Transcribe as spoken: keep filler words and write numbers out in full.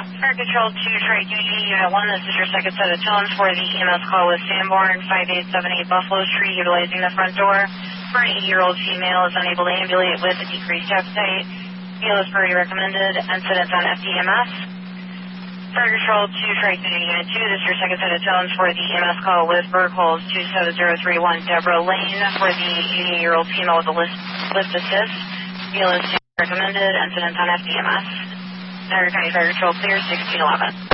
Fire Control two, Tri-Duty, Unit one, this is your second set of tones for the E M S call with Sanborn, five eight seven eight Buffalo Street, utilizing the front door for an eighty-year-old female is unable to ambulate with a decreased appetite. Feel is very recommended. Incidents on F D M S. Fire Control two, Tri-Duty, Unit two, this is your second set of tones for the E M S call with Bergholz two seven zero three one Deborah Lane for the eighty-year-old female with a lift, lift assist. Feel is recommended. Incidents on F D M S. Center County Fire Control clear sixteen eleven.